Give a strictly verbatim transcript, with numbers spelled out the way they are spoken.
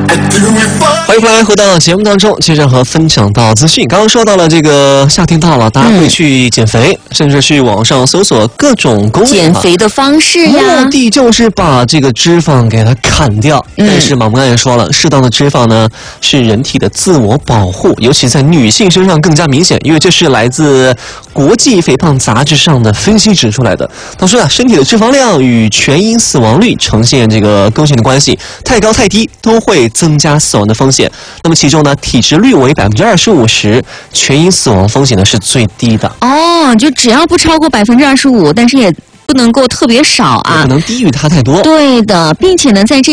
欢迎回来，回到节目当中，接着和分享到资讯。刚刚说到了这个夏天到了，大家会去减肥，嗯、甚至去网上搜索各种攻略减肥的方式呀， 目的就是把这个脂肪给它砍掉。嗯、但是嘛，我们刚才也说了，适当的脂肪呢是人体的自我保护，尤其在女性身上更加明显，因为这是来自国际肥胖杂志上的分析指出来的。他说啊，身体的脂肪量与全因死亡率呈现这个勾线的关系，太高太低都会增加死亡的风险。那么其中呢，体脂率为百分之二十五时，全因死亡风险呢是最低的。 哦，就只要不超过百分之二十五，但是也不能够特别少啊， 不能低于它太多。 对的，并且呢，在这